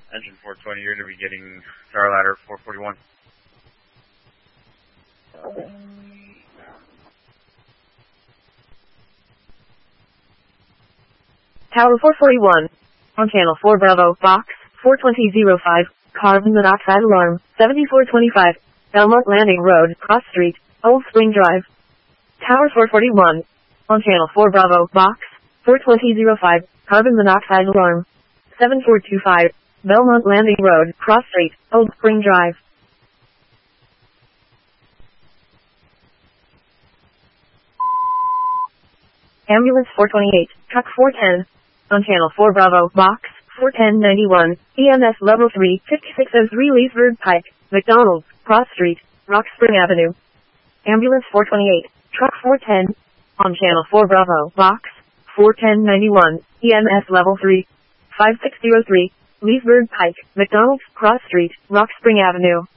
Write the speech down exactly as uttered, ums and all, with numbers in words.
Engine four twenty, you're going to be getting Tower Ladder four forty-one. Tower four forty-one. On channel four Bravo, box, four twenty oh five, carbon monoxide alarm, seventy-four twenty-five, Belmont Landing Road, Cross Street, Old Spring Drive. Tower four forty-one. On channel four Bravo, box, four twenty oh five, carbon monoxide alarm, seven four two five, Belmont Landing Road, Cross Street, Old Spring Drive. Ambulance four twenty-eight, truck four ten. On channel four Bravo, box, four ten ninety-one, E M S level three, fifty-six oh three Leesburg Pike, McDonald's, Cross Street, Rock Spring Avenue. Ambulance four twenty-eight, truck four ten. On channel four Bravo, box, four ten ninety-one, E M S level three, five six oh three, Leesburg Pike, McDonald's, Cross Street, Rock Spring Avenue.